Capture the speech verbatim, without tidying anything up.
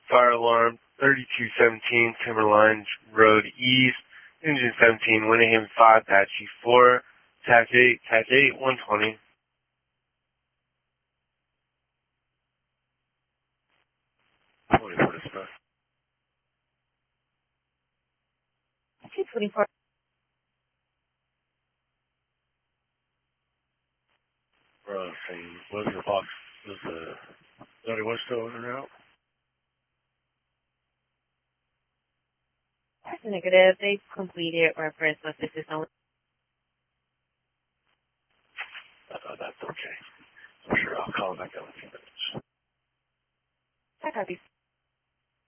fire alarm, thirty-two seventeen Timberline Road East, engine seventeen, Winningham five, Apache four, tax eight, tax eight, one twenty. twenty-four dispatch. two twenty-four. Bro, saying, was the box, was the thirty-one still in or out? That's negative. They completed reference with this is only. Uh, that's okay. I'm sure I'll call back in a few minutes. I copy.